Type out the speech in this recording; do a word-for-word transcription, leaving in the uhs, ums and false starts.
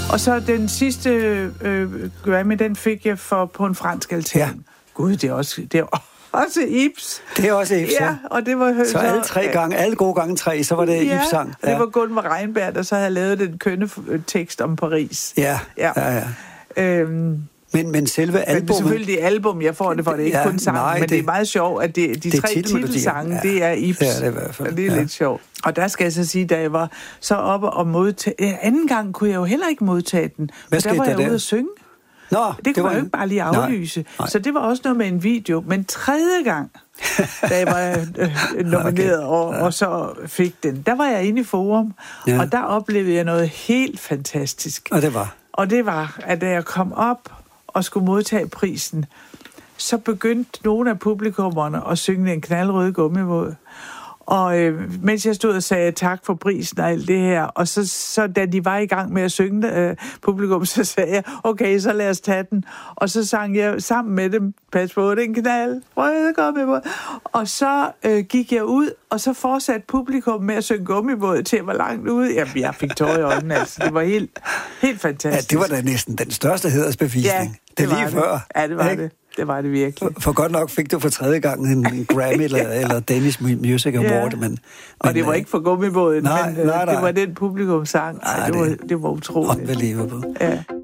Og så den sidste øh, Grammy, den fik jeg for på en fransk altan. Ja. Gud, det er også... Det er også Ibs. Det er også Ibs, ja. Ja, og det var... Så, så alle tre gange, alle gode gange tre, så var det ja, Ibs-sang. Ja, det var Gunvar Regnberg, der så havde lavet den kønne tekst om Paris. Ja, ja, ja. ja. Øhm, men, men selve albumet... Men selvfølgelig det album, jeg får det for, det er ikke ja, kun sang, nej, men det, det er meget sjovt, at det, de det tre titelsange, ja, det er Ibs. Ja, det er i hvert fald. Og det er ja. lidt sjovt. Og der skal jeg så sige, da jeg var så oppe og modtage... Anden gang kunne jeg jo heller ikke modtage den. Hvad skete der var der jeg der? ude at synge. Nå, det, det kunne var jeg jo ikke bare lige aflyse. Nej, nej. Så det var også noget med en video. Men tredje gang, da jeg var øh, nomineret okay. og, og så fik den, der var jeg inde i Forum, ja. og der oplevede jeg noget helt fantastisk. Og det var? Og det var, at da jeg kom op og skulle modtage prisen, så begyndte nogle af publikummerne at synge En knaldrød gummivåd. Og øh, mens jeg stod og sagde tak for prisen og alt det her, og så, så da de var i gang med at synge øh, publikum, så sagde jeg, okay, så lad os tage den. Og så sang jeg sammen med dem, pas på den knald, røde gummivåd. Og så øh, gik jeg ud, og så fortsatte publikum med at synge gummivåd til jeg var langt ude. Jamen, jeg fik tårer i øjnene, altså. Det var helt, helt fantastisk. Ja, det var da næsten den største hædersbevisning. Ja, det, det lige det. før. Ja, det var ikke? det. Det var det virkelig. For, for godt nok fik du for tredje gang en, en Grammy eller, eller Danish Music Award. Ja. Men, men, og det var ikke for gummibåden, nej, men nej, nej. det var den publikum sang. Ej, det, det var, det var utroligt. Unbelievable. Ja.